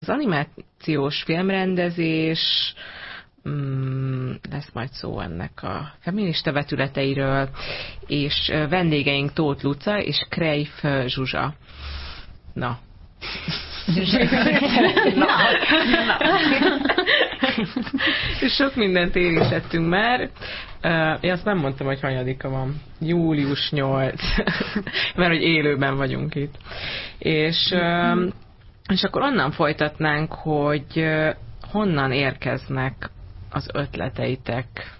az animációs filmrendezés, lesz majd szó ennek a feminista vetületeiről, és vendégeink Tóth Luca és Krejf Zsuzsa. Na. Sok mindent érintettünk már. Én azt nem mondtam, hogy hanyadika van. Július 8. Mert hogy élőben vagyunk itt. És akkor onnan folytatnánk, hogy honnan érkeznek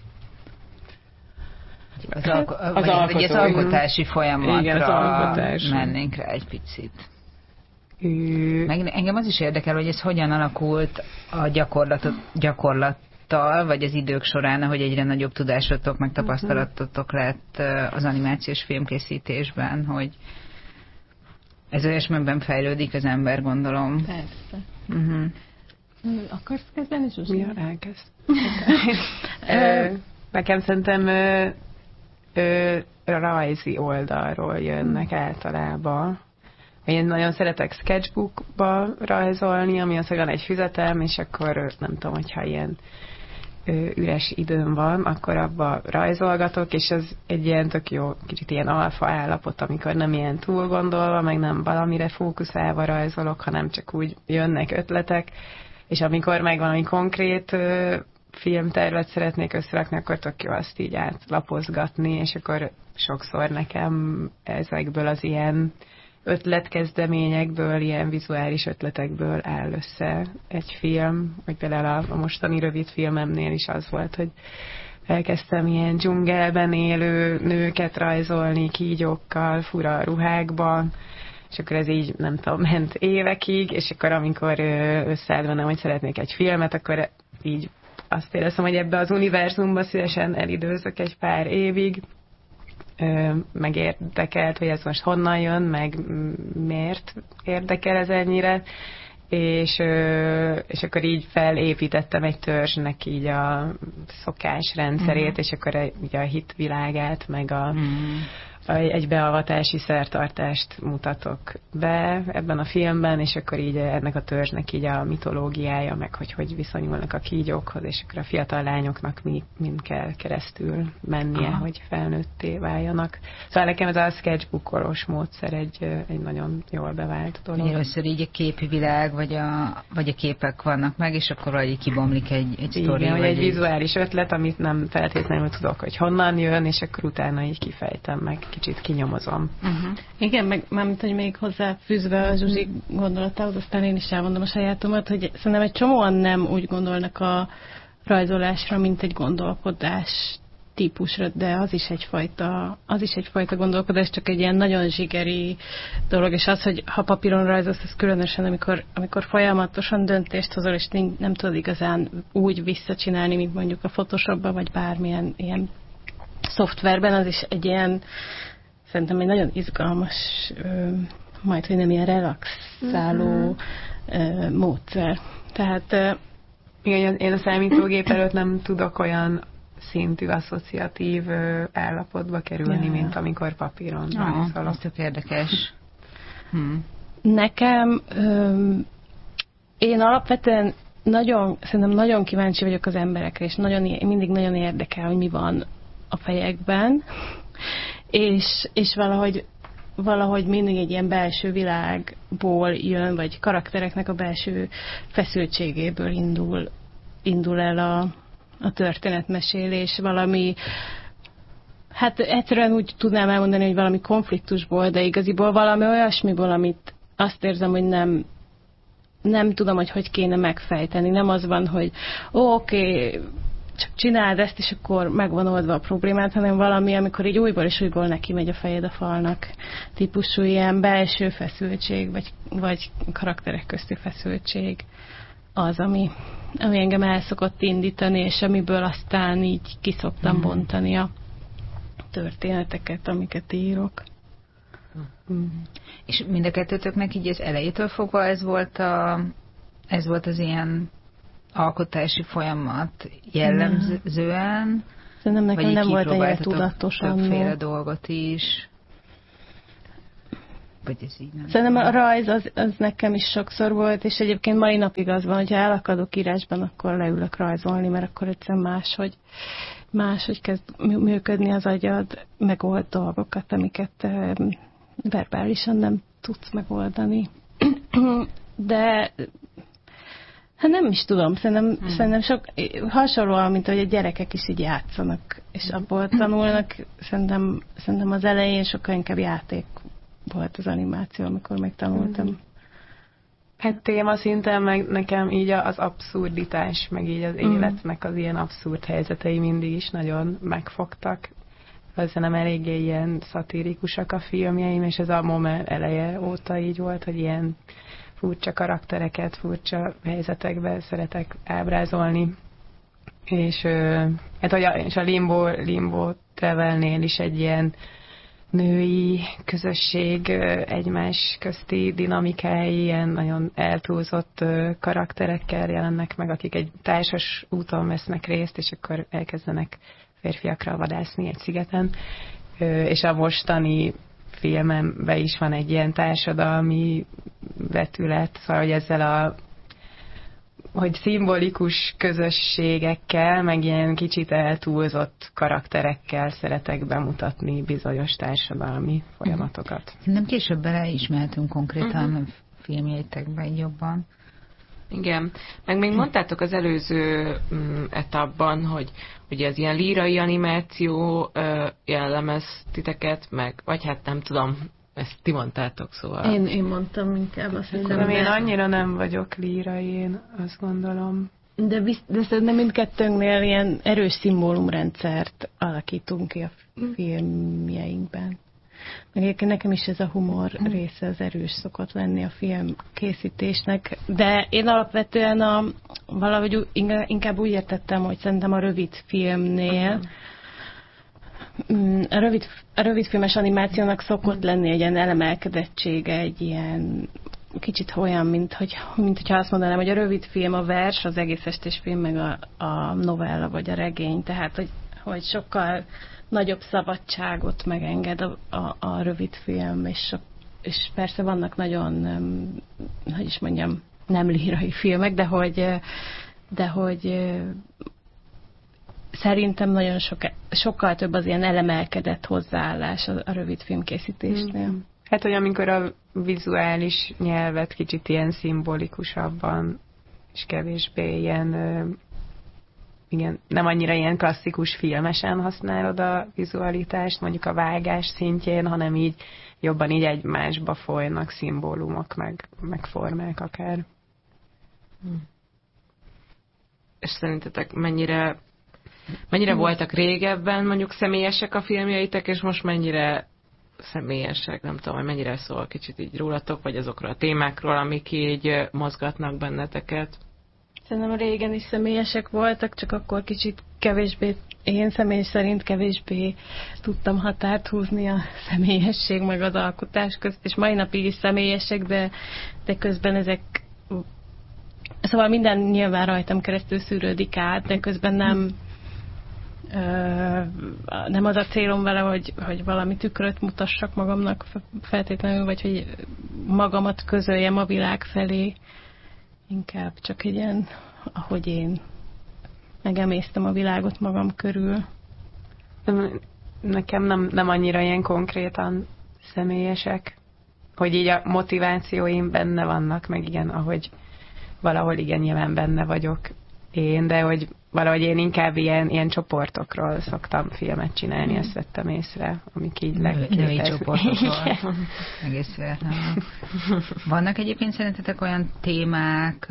az ötleteitek. Az alkotási folyamatra. Igen, az alkotás. Mennénk rá egy picit. Meg engem az is érdekel, hogy ez hogyan alakult a gyakorlattal, vagy az idők során, ahogy egyre nagyobb tudásotok, meg tapasztalatotok lett az animációs filmkészítésben, hogy ez olyasmiben fejlődik az ember, gondolom. Persze. Akarsz kezdeni, Zsuzsi? Ja, elkezd. Nekem szerintem rajzi oldalról jönnek általában. Én nagyon szeretek sketchbookba rajzolni, ami az, hogy van egy füzetem, és akkor nem tudom, hogyha ilyen üres időm van, akkor abba rajzolgatok, és ez egy ilyen tök jó, kicsit ilyen alfa állapot, amikor nem ilyen túl gondolva, meg nem valamire fókuszálva rajzolok, hanem csak úgy jönnek ötletek, és amikor meg valami konkrét filmtervet szeretnék összerakni, akkor tök jó azt így átlapozgatni, és akkor sokszor nekem ezekből az ilyen ötletkezdeményekből, ilyen vizuális ötletekből áll össze egy film, vagy például a mostani rövid filmemnél is az volt, hogy elkezdtem ilyen dzsungelben élő nőket rajzolni kígyókkal, fura ruhákban, és akkor ez így, nem tudom, ment évekig, és akkor amikor összeállt bennem, hogy szeretnék egy filmet, akkor így azt éreztem, hogy ebbe az univerzumba szívesen elidőzök egy pár évig, megérdekelt, hogy ez most honnan jön, meg miért érdekel ez ennyire, és akkor így felépítettem egy törzsnek így a szokásrendszerét, és akkor így a hitvilágát, meg egy beavatási szertartást mutatok be ebben a filmben, és akkor így ennek a törzsnek így a mitológiája, meg hogy viszonyulnak a kígyókhoz, és akkor a fiatal lányoknak mind kell keresztül mennie, hogy felnőtté váljanak. Szóval nekem ez a sketchbookolós módszer egy nagyon jól bevált dolog. Először így a képi világ, vagy a képek vannak meg, és akkor valahogy kibomlik egy sztori. Igen, vagy egy vizuális ötlet, amit nem feltétlenül tudok, hogy honnan jön, és akkor utána így kifejtem meg, kicsit kinyomozom. Igen, meg mármint, hogy még hozzáfűzve a Zsuzsi gondolatához, aztán én is elmondom a sajátomat, hogy szerintem egy csomóan nem úgy gondolnak a rajzolásra, mint egy gondolkodás típusra, de az is egyfajta gondolkodás, csak egy ilyen nagyon zsigeri dolog, és az, hogy ha papíron rajzolsz, az különösen, amikor folyamatosan döntést hozol, és nem tudod igazán úgy visszacsinálni, mint mondjuk a Photoshopban, vagy bármilyen ilyen szoftverben, az is egy ilyen, szerintem egy nagyon izgalmas, majd, hogy nem ilyen relaxáló módszer. Tehát igen, én a számítógép előtt nem tudok olyan szintű asszociatív állapotba kerülni, mint amikor papíron rajzolok. Ez tök érdekes. Nekem én alapvetően szerintem nagyon kíváncsi vagyok az emberekre, és mindig nagyon érdekel, hogy mi van a fejekben, és valahogy mindig egy ilyen belső világból jön, vagy karaktereknek a belső feszültségéből indul el a történetmesélés, valami, hát egyszerűen úgy tudnám elmondani, hogy valami konfliktusból, de igaziból valami olyasmiből, amit azt érzem, hogy nem tudom, hogy kéne megfejteni. Nem az van, hogy oké, csak csináld ezt, és akkor megvan oldva a problémát, hanem valami, amikor így újból és újból neki megy a fejed a falnak típusú ilyen belső feszültség, vagy karakterek közti feszültség az, ami engem el szokott indítani, és amiből aztán így kiszoktam bontani a történeteket, amiket írok. És mind a kettőtöknek így az elejétől fogva ez volt az ilyen alkotási folyamat jellemzően? Szerintem nekem nem volt ennyire tudatosan. Többféle dolgot is. Vagy ez így nem? Szerintem a rajz az nekem is sokszor volt, és egyébként mai napig az van, hogyha elakadok írásban, akkor leülök rajzolni, mert akkor egyszerűen máshogy kezd működni az agyad, megold dolgokat, amiket verbálisan nem tudsz megoldani. De hát nem is tudom, szerintem sok hasonlóan, mint hogy a gyerekek is így játszanak, és abból tanulnak, szerintem az elején sokkal inkább játék volt az animáció, amikor megtanultam. Hát témaszinten meg nekem így az abszurditás, meg így az életnek az ilyen abszurd helyzetei mindig is nagyon megfogtak. Szerintem eléggé ilyen szatírikusak a filmjeim, és ez a Moment eleje óta így volt, hogy ilyen furcsa karaktereket, furcsa helyzetekben szeretek ábrázolni. És a Limbo Travelnél is egy ilyen női közösség egymás közti dinamikái, ilyen nagyon eltúlzott karakterekkel jelennek meg, akik egy társas úton vesznek részt, és akkor elkezdenek férfiakra vadászni egy szigeten. És a mostani filmemben is van egy ilyen társadalmi vetület, szóval, hogy ezzel hogy szimbolikus közösségekkel, meg ilyen kicsit eltúlzott karakterekkel szeretek bemutatni bizonyos társadalmi folyamatokat. Nem később beleismertünk konkrétan a filmjeitekben jobban. Igen, meg még mondtátok az előző etapban, hogy ugye az ilyen lírai animáció jellemez titeket, meg, vagy hát nem tudom, ezt ti mondtátok, szóval. Én mondtam inkább azt, hogy nem. Én annyira nem vagyok lírai, én azt gondolom. De szerintem mindkettőnknél ilyen erős szimbólumrendszert alakítunk ki a filmjeinkben. Meg egyébként nekem is ez a humor része az erős szokott lenni a film készítésnek, de én alapvetően valahogy inkább úgy értettem, hogy szerintem a rövid filmnél a rövidfilmes animációnak szokott lenni egy ilyen elemelkedettsége, egy ilyen kicsit olyan, mint hogyha azt mondanám, hogy a rövidfilm a vers, az egész estés film, meg a novella vagy a regény, tehát hogy sokkal nagyobb szabadságot megenged a rövidfilm, és persze vannak nagyon, hogy is mondjam, nem lírai filmek, de hogy szerintem nagyon sokkal több az ilyen elemelkedett hozzáállás a rövidfilm készítésnél. Hát, hogy amikor a vizuális nyelvet kicsit ilyen szimbolikusabban, és kevésbé ilyen, igen, nem annyira ilyen klasszikus filmesen használod a vizualitást, mondjuk a vágás szintjén, hanem így jobban így egymásba folynak szimbólumok, meg formák akár. És szerintetek mennyire voltak régebben mondjuk személyesek a filmjeitek, és most mennyire személyesek, nem tudom, hogy mennyire szól kicsit így rólatok, vagy azokról a témákról, amik így mozgatnak benneteket? Szerintem régen is személyesek voltak, csak akkor kicsit kevésbé, én személy szerint kevésbé tudtam határt húzni a személyesség meg az alkotás között, és mai napig is személyesek, de közben ezek, szóval minden nyilván rajtam keresztül szűrődik át, de közben nem az a célom vele, hogy valami tükröt mutassak magamnak feltétlenül, vagy hogy magamat közöljem a világ felé. Inkább csak egy ilyen, ahogy én megemésztem a világot magam körül. Nekem nem annyira ilyen konkrétan személyesek, hogy így a motivációim benne vannak, meg igen, ahogy valahol igen nyilván benne vagyok én, de hogy valahogy én inkább ilyen csoportokról szoktam filmet csinálni, ezt vettem észre, amik így női csoportokról. Egész véletlenül. Vannak egyébként szerintetek olyan témák,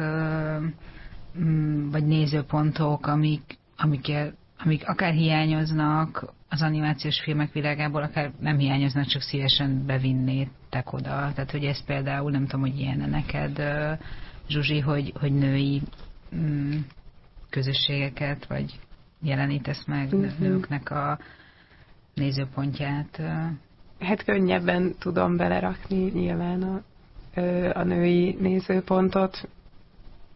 vagy nézőpontok, amik akár hiányoznak az animációs filmek világából, akár nem hiányoznak, csak szívesen bevinnétek oda. Tehát, hogy ez például, nem tudom, hogy ilyen neked, Zsuzsi, hogy női közösségeket, vagy jelenítesz meg nőknek a nézőpontját? Hát könnyebben tudom belerakni nyilván a női nézőpontot.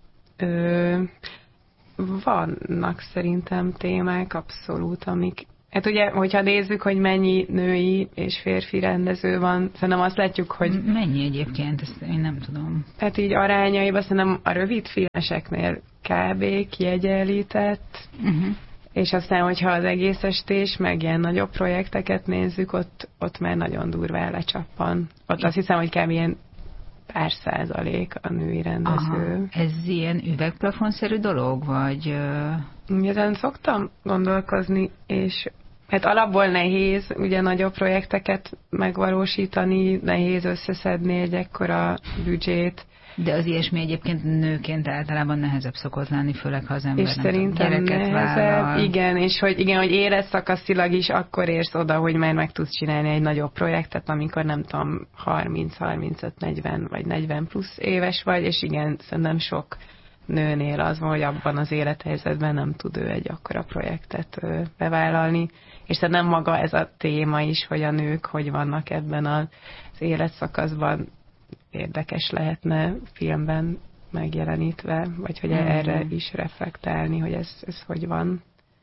Vannak szerintem témák abszolút, amik Hát ugye, hogyha nézzük, hogy mennyi női és férfi rendező van, szerintem azt látjuk, hogy... Mennyi egyébként? Ezt én nem tudom. Hát így arányaiban szerintem a rövid filmeseknél kb. Kiegyenlített, és aztán, hogyha az egész estés, meg ilyen nagyobb projekteket nézzük, ott már nagyon durván lecsappan. Ott azt hiszem, hogy kb. Ilyen pár százalék a női rendező. Aha. Ez ilyen üvegplafonszerű dolog, vagy... Ezen szoktam gondolkozni, és hát alapból nehéz ugye nagyobb projekteket megvalósítani, nehéz összeszedni egy ekkora büdzsét. De az ilyesmi egyébként nőként általában nehezebb szokott lenni, főleg ha az ember és nem szerintem tudom, gyereket vállal. Igen, és hogy életszakaszilag is akkor érsz oda, hogy már meg tudsz csinálni egy nagyobb projektet, amikor nem tudom, 30, 35, 40 vagy 40 plusz éves vagy, és igen, szerintem sok nőnél az van, hogy abban az élethelyzetben nem tud ő egy akkora projektet bevállalni, és szerintem maga ez a téma is, hogy a nők hogy vannak ebben az életszakaszban, érdekes lehetne filmben megjelenítve, vagy hogy erre is reflektálni, hogy ez hogy van.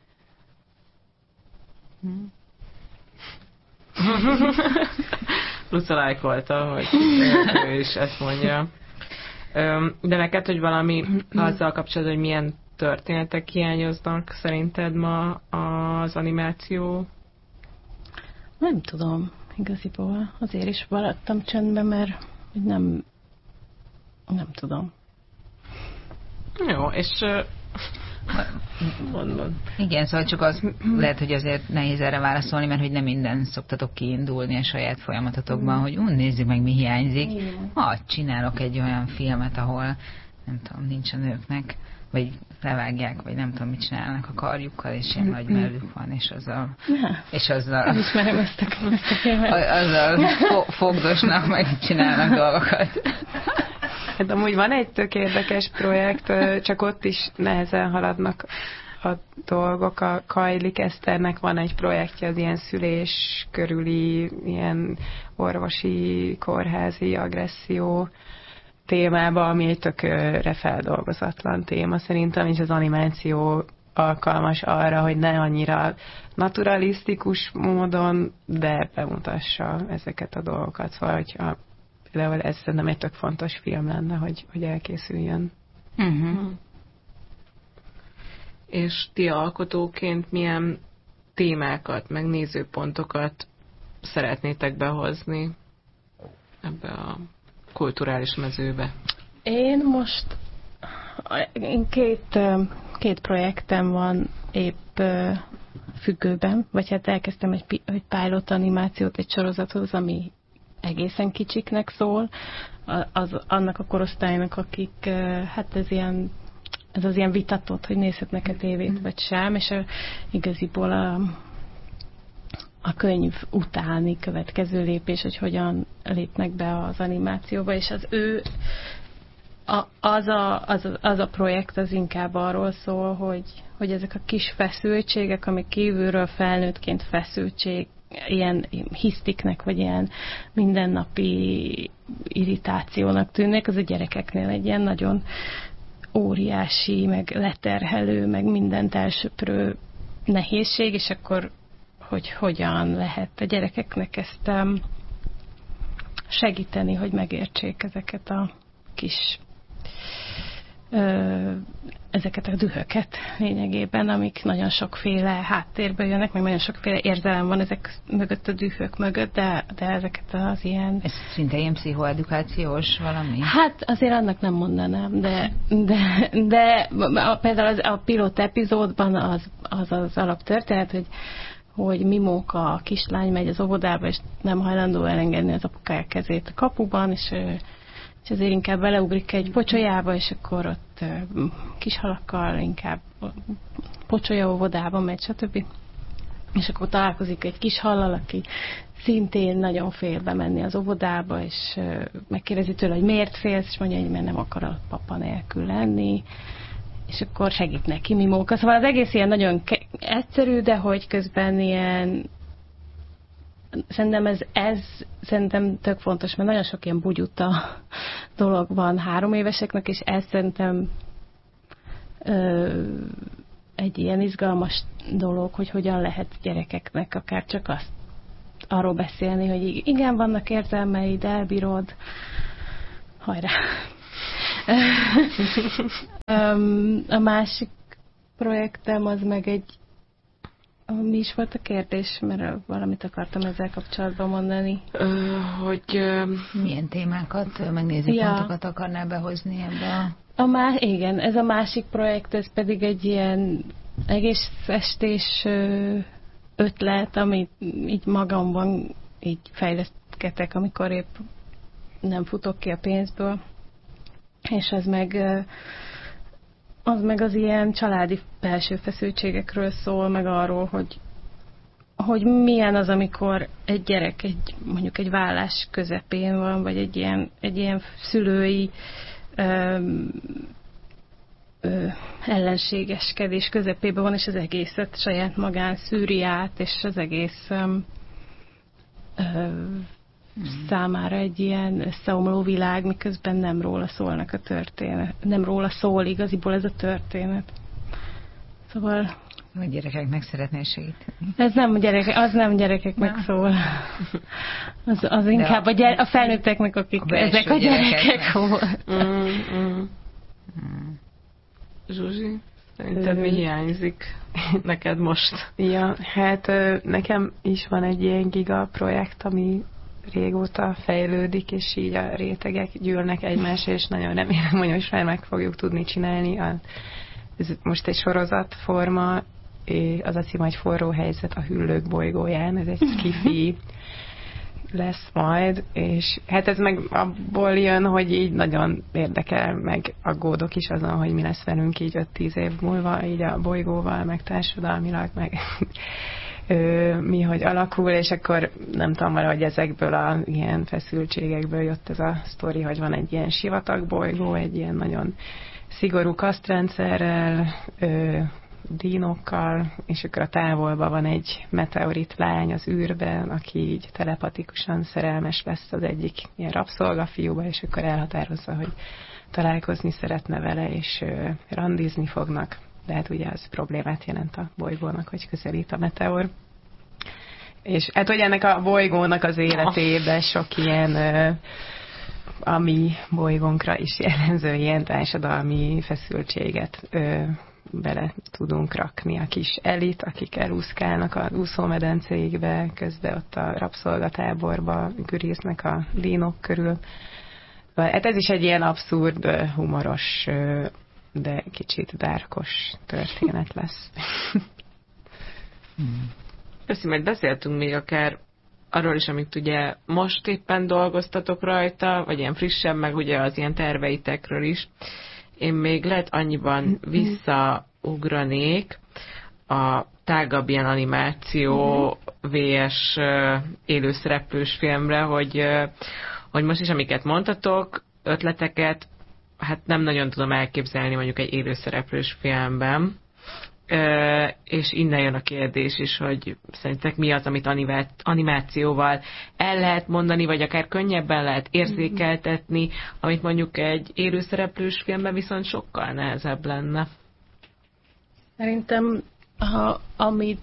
Luca lájkolta, hogy ő is ezt mondja. De neked, hogy valami azzal kapcsolatban, hogy milyen történetek hiányoznak szerinted ma az animáció? Nem tudom, igaziból. Azért is maradtam csendben, mert nem tudom. Jó, és mondod. Igen, szóval csak az lehet, hogy azért nehéz erre válaszolni, mert hogy nem minden szoktatok kiindulni a saját folyamatotokban, hogy nézzük meg, mi hiányzik. Csinálok egy olyan filmet, ahol nem tudom, nincs a nőknek, vagy levágják, vagy nem tudom, mit csinálnak a karjukkal, és ilyen nagy mellük van, és azzal ismerem ezt a filmet. Azzal fogdosnak, meg csinálnak dolgokat. Hát amúgy van egy tök érdekes projekt, csak ott is nehezen haladnak a dolgok. A Kylie Keszternek van egy projektje, az ilyen szülés körüli, ilyen orvosi, kórházi agresszió témába, ami egy tökre feldolgozatlan téma szerintem, és az animáció alkalmas arra, hogy ne annyira naturalisztikus módon, de bemutassa ezeket a dolgokat. Szóval, hogyha például ez szerintem egy tök fontos film lenne, hogy elkészüljön. És ti alkotóként milyen témákat, meg nézőpontokat szeretnétek behozni ebbe a kulturális mezőbe? Én most két projektem van épp függőben, vagy hát elkezdtem egy pilot animációt, egy sorozathoz, ami egészen kicsiknek szól, annak a korosztálynak, akik, hát ez az ilyen vitatott, hogy nézhetnek-e tévét, vagy sem, és igaziból a könyv utáni következő lépés, hogy hogyan lépnek be az animációba, és az a projekt az inkább arról szól, hogy ezek a kis feszültségek, amik kívülről felnőttként feszültség, ilyen hisztiknek, vagy ilyen mindennapi irritációnak tűnnek, az a gyerekeknél egy ilyen nagyon óriási, meg leterhelő, meg mindent elsöprő nehézség, és akkor hogy hogyan lehet a gyerekeknek ezt segíteni, hogy megértsék ezeket a kis ezeket a dühöket lényegében, amik nagyon sokféle háttérből jönnek, meg nagyon sokféle érzelem van ezek mögött, a dühök mögött, de ezeket az ilyen... Ez szinte ilyen pszichoedukációs valami? Hát azért annak nem mondanám, de például a pilot epizódban az alaptörténet, hogy Mimóka, a kislány megy az óvodába, és nem hajlandó elengedni az apukája kezét a kapuban, és azért inkább beleugrik egy pocsolyába, és akkor ott kis halakkal inkább pocsolya óvodába megy, stb. És akkor találkozik egy kis hallal, aki szintén nagyon fél bemenni az óvodába, és megkérdezi tőle, hogy miért félsz, és mondja, hogy mert nem akar a papa nélkül lenni, és akkor segít neki Mimóka. Szóval az egész ilyen nagyon egyszerű, de hogy közben ilyen szerintem ez szerintem tök fontos, mert nagyon sok ilyen bugyuta dolog van 3 éveseknek, és ez szerintem egy ilyen izgalmas dolog, hogy hogyan lehet gyerekeknek akár csak arról beszélni, hogy igen, vannak érzelmeid, elbírod, hajrá. A másik projektem az meg mi is volt a kérdés, mert valamit akartam ezzel kapcsolatban mondani. Hogy milyen témákat, megnézni pontokat akarnál behozni ebbe igen, ez a másik projekt, ez pedig egy ilyen egész estés ötlet, amit így magamban így fejlesztgetek, amikor épp nem futok ki a pénzből. És az meg az ilyen családi belső feszültségekről szól, meg arról, hogy milyen az, amikor egy gyerek mondjuk egy vállás közepén van, vagy egy ilyen szülői ellenségeskedés közepében van, és az egészet saját magán szűri át, és az egész számára egy ilyen összeomló világ, miközben nem róla szólnak a történet. Nem róla szól igaziból ez a történet. Szóval... A gyerekeknek szeretnél segíteni. Ez nem gyerekeknek szól. Az inkább a felnőtteknek, akik ezek a gyerekek volt. Zsuzsi, szerinted mi hiányzik neked most? Ja, hát nekem is van egy ilyen giga projekt, ami régóta fejlődik, és így a rétegek gyűlnek egymásra, és nagyon remélem, hogy most már meg fogjuk tudni csinálni. Ez most egy sorozatforma, az a cím, hogy Forró helyzet a Hüllők bolygóján, ez egy sci-fi lesz majd, és hát ez meg abból jön, hogy így nagyon érdekel, meg aggódok is azon, hogy mi lesz velünk így 5-10 év múlva, így a bolygóval, meg társadalmilag, meg mi hogy alakul, és akkor nem tudom, valahogy ezekből a ilyen feszültségekből jött ez a sztori, hogy van egy ilyen sivatagbolygó, egy ilyen nagyon szigorú kasztrendszerrel, dínokkal, és akkor a távolban van egy meteorit lány az űrben, aki így telepatikusan szerelmes lesz az egyik ilyen rabszolgafiúba, és akkor elhatározza, hogy találkozni szeretne vele, és randizni fognak. De hát ugye az problémát jelent a bolygónak, hogy közelít a meteor. És hát, hogy ennek a bolygónak az életében sok ilyen, a mi bolygónkra is jellemző ilyen társadalmi feszültséget bele tudunk rakni. A kis elit, akik elúszkálnak az úszómedencéikbe, közben ott a rabszolgatáborba güriznek a dínok körül. Hát ez is egy ilyen abszurd, humoros, de kicsit dárkos történet lesz. Köszi, majd beszéltünk még akár arról is, amit ugye most éppen dolgoztatok rajta, vagy ilyen frissebb, meg ugye az ilyen terveitekről is. Én még lehet annyiban visszaugranék a tágabb ilyen animáció VS élőszereplős filmre, hogy most is, amiket mondtatok, ötleteket, hát nem nagyon tudom elképzelni mondjuk egy élőszereplős filmben. És innen jön a kérdés is, hogy szerintek mi az, amit animációval el lehet mondani, vagy akár könnyebben lehet érzékeltetni, amit mondjuk egy élőszereplős filmben viszont sokkal nehezebb lenne. Szerintem, amit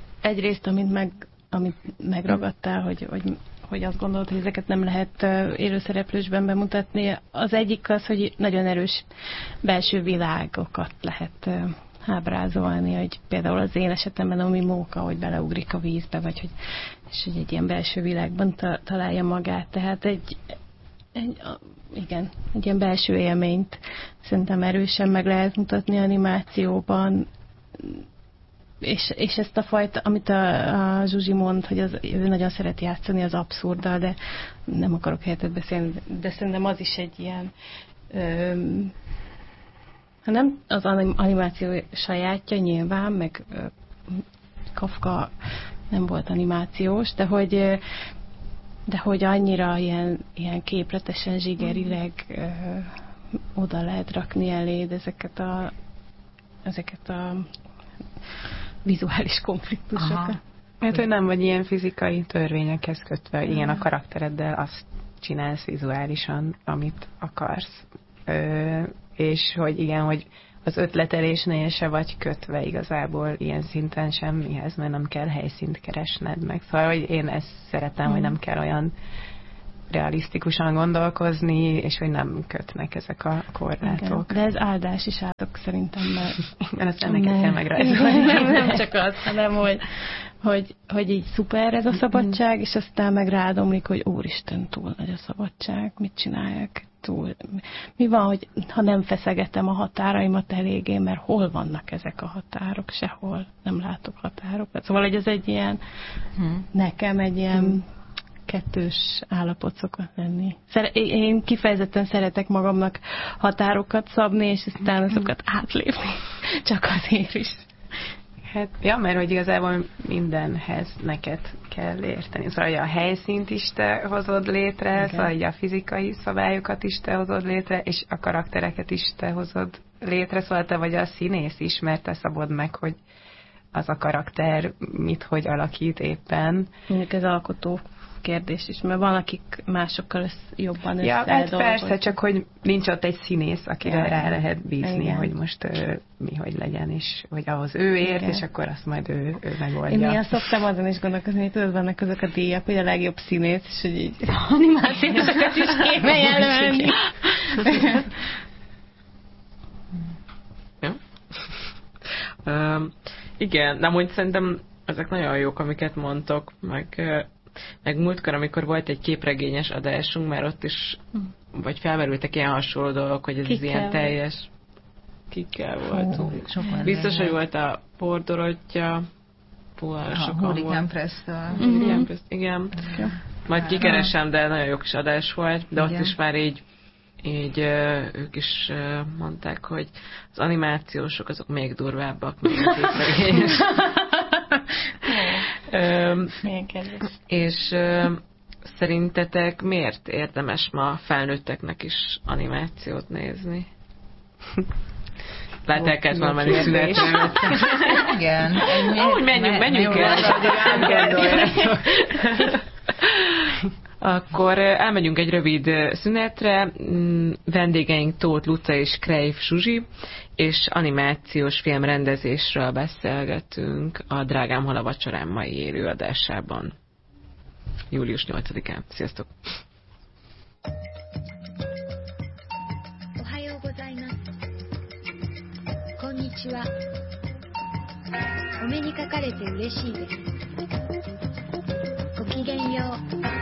megragadtál, hogy azt gondolod, hogy ezeket nem lehet élőszereplősben bemutatni, az egyik az, hogy nagyon erős belső világokat lehet ábrázolni, hogy például az én esetemben a Mimóka, hogy beleugrik a vízbe, vagy hogy egy ilyen belső világban találja magát. Tehát egy ilyen belső élményt szerintem erősen meg lehet mutatni animációban, és ezt a fajta, amit a Zsuzsi mond, hogy ő nagyon szeret játszani az abszurddal, de nem akarok helyettet beszélni, de szerintem az is egy ilyen hanem az animáció sajátja nyilván, meg Kafka nem volt animációs, de hogy annyira ilyen képletesen, zsigerileg oda lehet rakni eléd ezeket a vizuális konfliktusokat. Aha. Hát, hogy nem vagy ilyen fizikai törvényekhez kötve, ilyen a karaktereddel azt csinálsz vizuálisan, amit akarsz. és hogy igen, hogy az ötletelésnél se vagy kötve igazából ilyen szinten semmihez, mert nem kell helyszínt keresned meg. Szóval, hogy én ezt szeretem, hogy nem kell olyan realisztikusan gondolkozni, és hogy nem kötnek ezek a korlátok. Igen, de ez áldás is átok szerintem, mert ezt ennek kell megrajzolni. Nem csak az, hanem hogy így szuper ez a szabadság, és aztán meg rádomlik, hogy úristen, túl nagy a szabadság, mit csináljak túl. Mi van, hogy ha nem feszegetem a határaimat eléggé, mert hol vannak ezek a határok? Sehol nem látok határokat. Szóval, hogy ez egy ilyen, nekem egy ilyen kettős állapot szokott lenni. Én kifejezetten szeretek magamnak határokat szabni, és aztán azokat átlépni. Csak azért is. Hát, ja, mert hogy igazából mindenhez neked kell érteni. Szóval, hogy a helyszínt is te hozod létre, okay. Szóval, hogy a fizikai szabályokat is te hozod létre, és a karaktereket is te hozod létre, szóval te vagy a színész is, mert te szabod meg, hogy az a karakter hogy alakít éppen. Mondjuk ez alkotó kérdés is, mert van, akik másokkal jobban ja, hát persze, csak hogy nincs ott egy színész, akire rá lehet bízni, igen. Hogy most mi hogy legyen, és hogy ahhoz ő ért, igen. És akkor azt majd ő megoldja. Én ilyen szoktam azon is gondolkozni, hogy tudod, vannak azok a díjak, hogy a legjobb színész, és hogy így animációsokat is kéne jelölni. Igen, de amúgy szerintem ezek nagyon jók, amiket mondtok, meg múltkor, amikor volt egy képregényes adásunk, mert ott is vagy felmerültek ilyen hasonló dolgok, hogy ez az ilyen teljes kikkel voltunk. Biztos, hogy volt a Pordorottya, Hurricane Press-től. Igen. Majd kikeresem, de nagyon jó kis adás volt, de ott is már így ők is mondták, hogy az animációsok azok még durvábbak, mint a képregényes. És szerintetek miért érdemes ma felnőtteknek is animációt nézni? Lehet el kellett volna menni születre. Igen. Ahogy menjünk el. Akkor elmegyünk egy rövid szünetre. Vendégeink Tóth Luca és Krejf Zsuzsi, és animációs filmrendezésről beszélgetünk a Drágám hol a vacsorám mai élő adásában. Július 8-án. Sziasztok! Ohayou gozaimasu. Konnichiwa. お目にかかれて嬉しいです。ごきげんよう。